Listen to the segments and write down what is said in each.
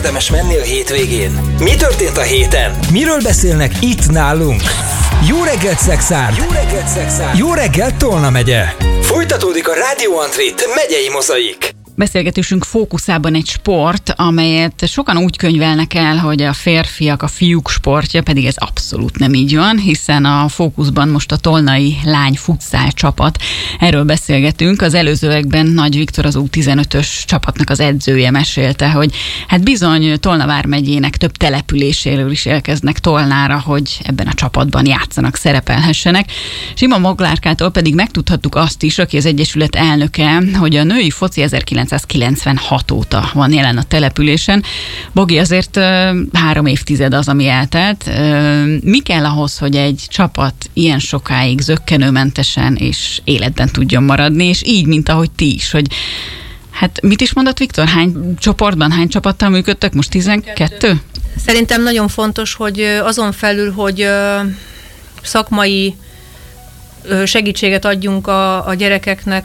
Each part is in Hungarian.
érdemes menni a hétvégén? Mi történt a héten? Miről beszélnek itt nálunk? Jó reggelt, Szexárd! Jó reggelt, Szexárd! Jó reggelt, Tolna megye! Folytatódik a Rádió Antrit megyei mozaik. Beszélgetésünk fókuszában egy sport, amelyet sokan úgy könyvelnek el, hogy a férfiak, a fiúk sportja, pedig ez abszolút nem így van, hiszen a fókuszban most a tolnai lány futszál csapat. Erről beszélgetünk. Az előzőekben Nagy Viktor, az U15-ös csapatnak az edzője mesélte, hogy hát bizony Tolna vármegyének több településéről is érkeznek Tolnára, hogy ebben a csapatban játszanak, szerepelhessenek. Sima Moglárkától pedig megtudhattuk azt is, aki az egyesület elnöke, hogy a női foci 1996 óta van jelen a településen. Bogi, azért 3 évtized az, ami eltelt. Mi kell ahhoz, hogy egy csapat ilyen sokáig zökkenőmentesen és életben tudjon maradni, és így, mint ahogy ti is, hogy hát mit is mondott Viktor? Hány csoportban, hány csapattal működtök? Most 12? Szerintem nagyon fontos, hogy azon felül, hogy szakmai segítséget adjunk a gyerekeknek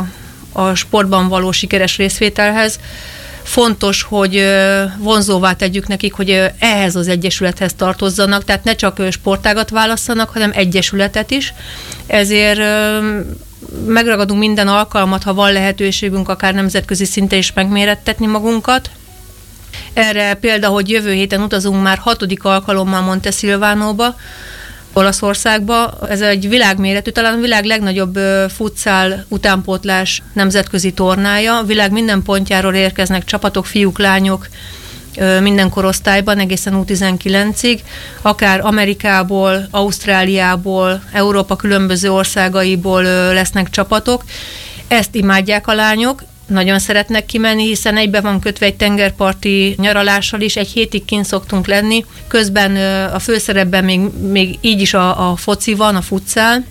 a sportban való sikeres részvételhez. Fontos, hogy vonzóvá tegyük nekik, hogy ehhez az egyesülethez tartozzanak, tehát ne csak sportágat válasszanak, hanem egyesületet is. Ezért megragadunk minden alkalmat, ha van lehetőségünk, akár nemzetközi szinten is megmérettetni magunkat. Erre például, hogy jövő héten utazunk már 6. alkalommal Montesilvánóba, Olaszországba. Ez egy világméretű, talán a világ legnagyobb futszál utánpótlás nemzetközi tornája. A világ minden pontjáról érkeznek csapatok, fiúk, lányok, minden korosztályban, egészen U19-ig, akár Amerikából, Ausztráliából, Európa különböző országaiból lesznek csapatok. Ezt imádják a lányok, nagyon szeretnek kimenni, hiszen egybe van kötve egy tengerparti nyaralással is, egy hétig kint szoktunk lenni. Közben a főszerepben még így is a foci van, a futszál,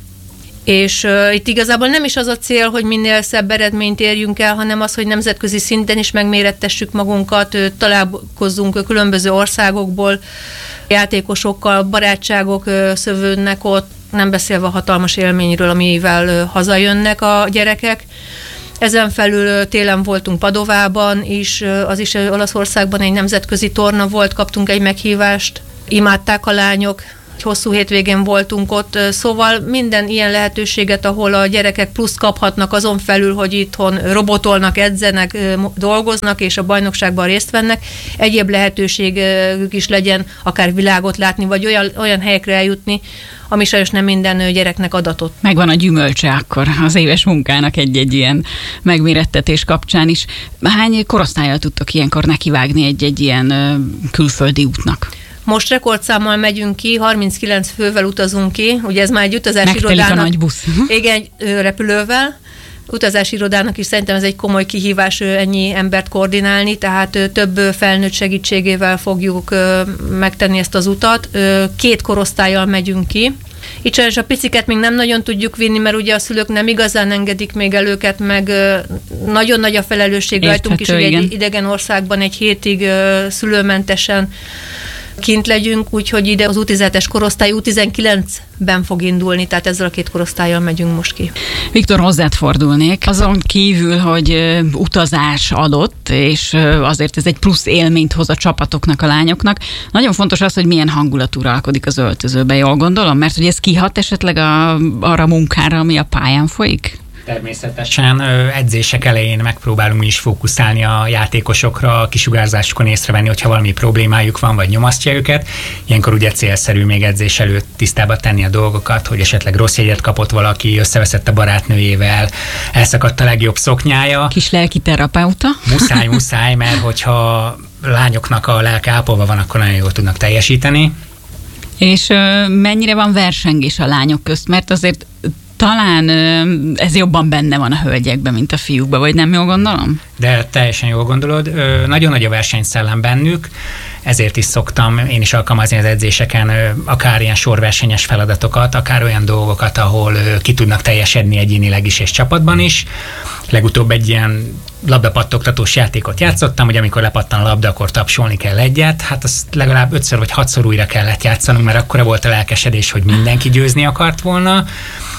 és itt igazából nem is az a cél, hogy minél szebb eredményt érjünk el, hanem az, hogy nemzetközi szinten is megmérettessük magunkat, találkozzunk különböző országokból, játékosokkal, barátságok szövődnek ott, nem beszélve a hatalmas élményről, amivel hazajönnek a gyerekek. Ezen felül télen voltunk Padovában is, az is Olaszországban egy nemzetközi torna volt, kaptunk egy meghívást, imádták a lányok, hosszú hétvégén voltunk ott, szóval minden ilyen lehetőséget, ahol a gyerekek plusz kaphatnak azon felül, hogy itthon robotolnak, edzenek, dolgoznak, és a bajnokságban részt vennek, egyéb lehetőségük is legyen, akár világot látni, vagy olyan helyekre eljutni, ami sajnos nem minden gyereknek adatot. Megvan a gyümölcse akkor az éves munkának egy ilyen megmérettetés kapcsán is. Hány korosztállyal tudtok ilyenkor nekivágni egy ilyen külföldi útnak? Most rekordszámmal megyünk ki, 39 fővel utazunk ki, ugye ez már egy utazási irodának. Megtelik a nagy busz. Igen, egy repülővel. Utazási irodának is szerintem ez egy komoly kihívás ennyi embert koordinálni, tehát több felnőtt segítségével fogjuk megtenni ezt az utat. 2 korosztállyal megyünk ki. Itt sajnos a piciket még nem nagyon tudjuk vinni, mert ugye a szülők nem igazán engedik még el őket, meg nagyon nagy a felelősség rajtunk is, hogy egy idegen országban egy hétig szülőmentesen kint legyünk, úgyhogy ide az U17-es korosztály U19-ben fog indulni, tehát ezzel a 2 korosztállyal megyünk most ki. Viktor, hozzád fordulnék. Azon kívül, hogy utazás adott, és azért ez egy plusz élményt hoz a csapatoknak, a lányoknak, nagyon fontos az, hogy milyen hangulat uralkodik az öltözőben, jól gondolom? Mert hogy ez kihat esetleg arra a munkára, ami a pályán folyik? Természetesen edzések elején megpróbálunk mi is fókuszálni a játékosokra, a kisugárzásukon észrevenni, hogyha valami problémájuk van, vagy nyomasztja őket. Ilyenkor ugye célszerű még edzés előtt tisztába tenni a dolgokat, hogy esetleg rossz jegyet kapott valaki, összeveszett a barátnőjével, elszakadt a legjobb szoknyája. Kis lelki terapeuta. Muszáj, mert hogyha lányoknak a lelke ápolva van, akkor nagyon jól tudnak teljesíteni. És mennyire van versengés a lányok közt? Mert azért talán ez jobban benne van a hölgyekben, mint a fiúkban, vagy nem jól gondolom? De teljesen jól gondolod. Nagyon nagy a versenyszellem bennük, ezért is szoktam én is alkalmazni az edzéseken akár ilyen sorversenyes feladatokat, akár olyan dolgokat, ahol ki tudnak teljesedni egyénileg is és csapatban is. Legutóbb egy ilyen labdapattogtatós játékot játszottam, hogy amikor lepattan a labda, akkor tapsolni kell egyet. Hát azt legalább 5-ször vagy 6-szor újra kellett játszanunk, mert akkora volt a lelkesedés, hogy mindenki győzni akart volna.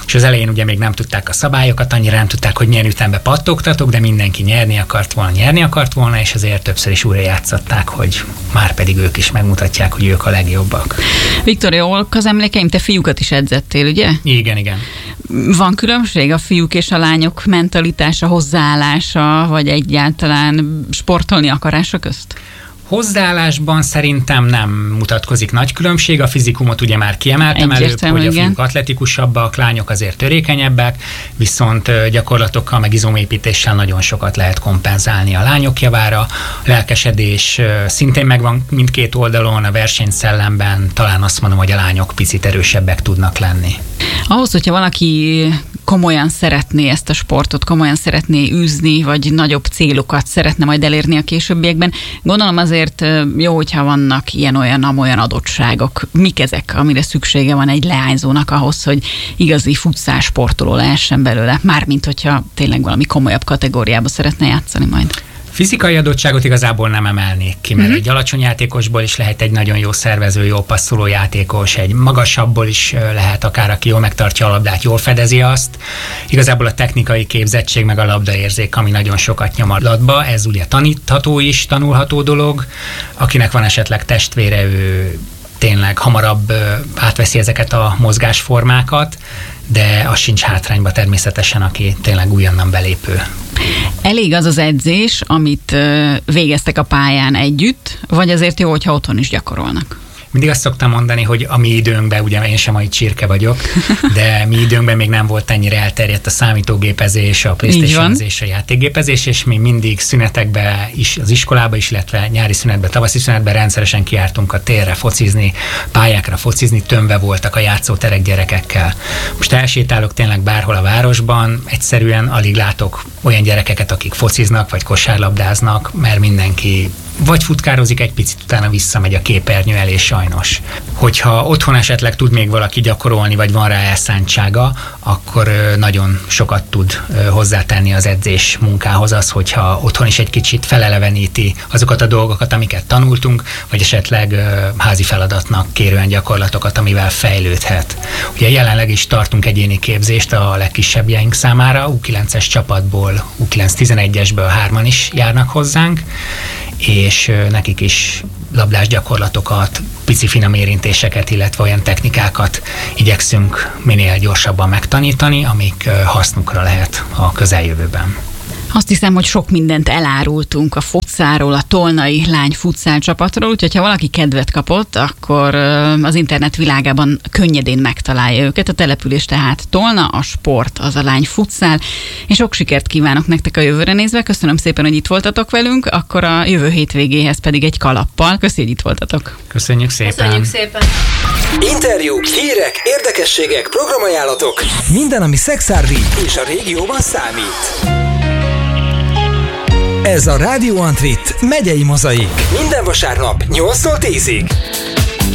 és az elején ugye még nem tudták a szabályokat, annyira nem tudták, hogy milyen ütembe pattogtatok, de mindenki nyerni akart volna, és azért többször is újra játszották, hogy már pedig ők is megmutatják, hogy ők a legjobbak. Viktor, jól az emlékeim, te fiúkat is edzettél, ugye? Igen. Van különbség a fiúk és a lányok mentalitása, hozzáállása, vagy egyáltalán sportolni akarása közt? Hozzáállásban szerintem nem mutatkozik nagy különbség, a fizikumot ugye már kiemeltem előbb, hogy a fiúk atletikusabbak, lányok azért törékenyebbek, viszont gyakorlatokkal meg izomépítéssel nagyon sokat lehet kompenzálni a lányok javára. Lelkesedés szintén megvan mindkét oldalon, a versenyszellemben talán azt mondom, hogy a lányok picit erősebbek tudnak lenni. Ahhoz, hogyha valaki komolyan szeretné ezt a sportot, komolyan szeretné űzni, vagy nagyobb célokat szeretne majd elérni a későbbiekben, gondolom azért jó, hogyha vannak ilyen-olyan adottságok. Mik ezek, amire szüksége van egy leányzónak ahhoz, hogy igazi futszál sportoló lehessen belőle? Mármint, hogyha tényleg valami komolyabb kategóriába szeretne játszani majd. Fizikai adottságot igazából nem emelnék ki, mert egy alacsony játékosból is lehet egy nagyon jó szervező, jó passzoló játékos, egy magasabbból is lehet akár, aki jól megtartja a labdát, jól fedezi azt. Igazából a technikai képzettség meg a labdaérzék, ami nagyon sokat nyom a labdba, ez ugye tanítható is, tanulható dolog. Akinek van esetleg testvére, ő tényleg hamarabb átveszi ezeket a mozgásformákat, de az sincs hátrányba természetesen, aki tényleg újonnan belépő. Elég az az edzés, amit végeztek a pályán együtt, vagy azért jó, hogyha otthon is gyakorolnak? Mindig azt szoktam mondani, hogy a mi időnkben, ugye én sem mai csirke vagyok, de mi időnkben még nem volt ennyire elterjedt a számítógépezés, a PlayStation-ezés, a játékgépezés, és mi mindig szünetekbe is, az iskolába is, illetve nyári szünetben, tavaszi szünetben rendszeresen kijártunk a térre focizni, pályákra focizni, tömve voltak a játszóterek gyerekekkel. Most elsétálok tényleg bárhol a városban, egyszerűen alig látok olyan gyerekeket, akik fociznak, vagy kosárlabdáznak, mert mindenki vagy futkározik egy picit, utána visszamegy a képernyő elé sajnos. Hogyha otthon esetleg tud még valaki gyakorolni, vagy van rá elszántsága, akkor nagyon sokat tud hozzátenni az edzés munkához az, hogyha otthon is egy kicsit feleleveníti azokat a dolgokat, amiket tanultunk, vagy esetleg házi feladatnak kérően gyakorlatokat, amivel fejlődhet. Ugye jelenleg is tartunk egyéni képzést a legkisebbjeink számára, U9-es csapatból, U9-11-esből 3-an is járnak hozzánk, és nekik is labdás gyakorlatokat, pici finom érintéseket, illetve olyan technikákat igyekszünk minél gyorsabban megtanítani, amik hasznukra lehet a közeljövőben. Azt hiszem, hogy sok mindent elárultunk a futszálról, a tolnai lány futszál csapatról, úgyhogy ha valaki kedvet kapott, akkor az internet világában könnyedén megtalálja őket. A település tehát Tolna, a sport az a lány futszál, és sok sikert kívánok nektek a jövőre nézve. Köszönöm szépen, hogy itt voltatok velünk, akkor a jövő hétvégéhez pedig egy kalappal. Köszönjük, hogy itt voltatok. Köszönjük szépen. Köszönjük szépen. Interjúk, hírek, érdekességek, programajánlatok. Minden, ami szexárdi és a régióban számít. Ez a Radio Antrit megyei mozaik. Minden vasárnap 8-tól 10-ig.